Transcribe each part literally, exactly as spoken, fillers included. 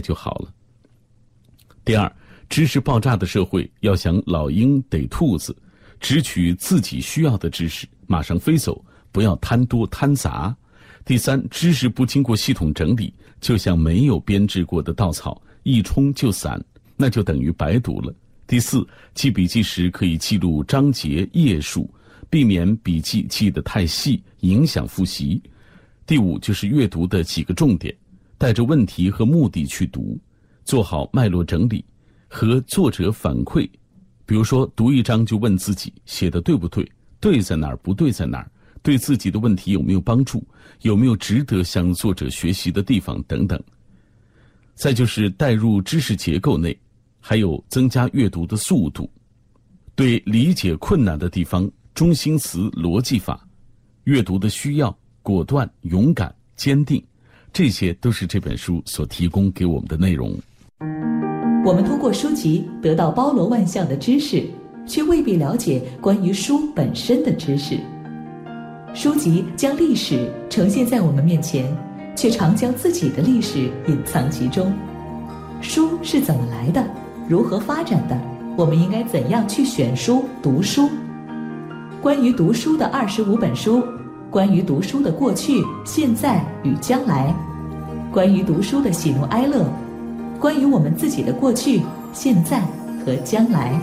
就好了。第二，知识爆炸的社会，要想老鹰逮兔子，只取自己需要的知识，马上飞走，不要贪多贪杂。第三，知识不经过系统整理，就像没有编织过的稻草，一冲就散，那就等于白读了。第四，记笔记时可以记录章节页数，避免笔记记得太细，影响复习。第五，就是阅读的几个重点，带着问题和目的去读，做好脉络整理和作者反馈。比如说读一章就问自己写的对不对，对在哪儿，不对在哪儿，对自己的问题有没有帮助，有没有值得向作者学习的地方等等。再就是带入知识结构内，还有增加阅读的速度，对理解困难的地方，中心词逻辑法，阅读的需要，果断、勇敢、坚定，这些都是这本书所提供给我们的内容。 我们通过书籍得到包罗万象的知识，却未必了解关于书本身的知识。书籍将历史呈现在我们面前，却常将自己的历史隐藏其中。书是怎么来的？如何发展的？我们应该怎样去选书、读书？关于读书的二十五本书，关于读书的过去、现在与将来，关于读书的喜怒哀乐，关于我们自己的过去、现在和将来。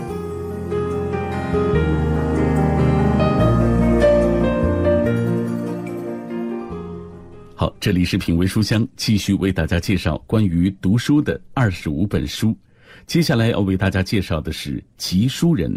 好，这里是品味书香，继续为大家介绍关于读书的二十五本书。接下来要为大家介绍的是集书人。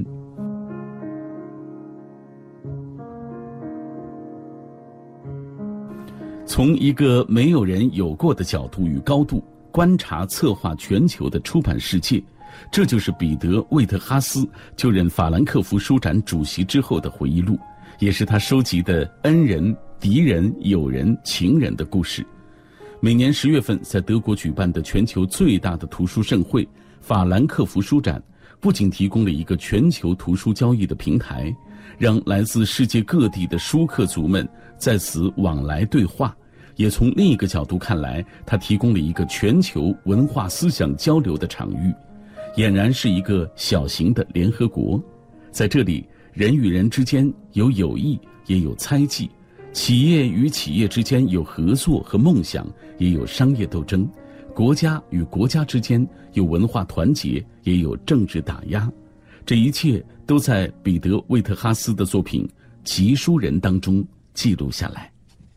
从一个没有人有过的角度与高度观察策划全球的出版世界，这就是彼得·魏特哈斯就任法兰克福书展主席之后的回忆录，也是他收集的恩人、敌人、友人、情人的故事。每年十月份在德国举办的全球最大的图书盛会法兰克福书展，不仅提供了一个全球图书交易的平台，让来自世界各地的书客族们在此往来对话，也从另一个角度看来，它提供了一个全球文化思想交流的场域，俨然是一个小型的联合国。在这里，人与人之间有友谊，也有猜忌，企业与企业之间有合作和梦想，也有商业斗争，国家与国家之间有文化团结，也有政治打压。这一切都在彼得·魏特哈斯的作品《集书人》当中记录下来。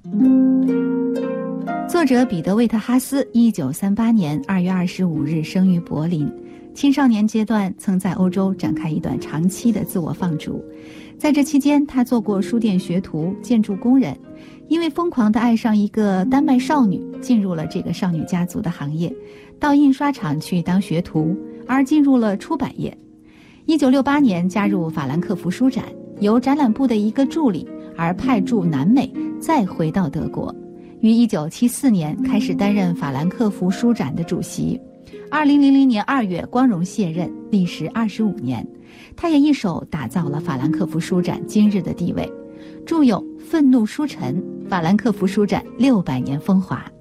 作者彼得·魏特哈斯一九三八年二月二十五日生于柏林，青少年阶段曾在欧洲展开一段长期的自我放逐。在这期间，他做过书店学徒、建筑工人，因为疯狂地爱上一个丹麦少女，进入了这个少女家族的行业，到印刷厂去当学徒，而进入了出版业。一九六八年加入法兰克福书展，由展览部的一个助理而派驻南美，再回到德国。于一九七四年开始担任法兰克福书展的主席，二零零零年二月光荣卸任，历时二十五年。他也一手打造了法兰克福书展今日的地位，著有《愤怒书城》《法兰克福书展六百年风华》。